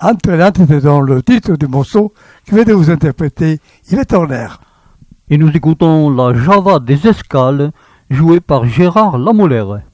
entraînante, c'était dans le titre du morceau que vient de vous interpréter Yvette Horner. Et nous écoutons la Java des Escales, jouée par Gérard Lamolaire.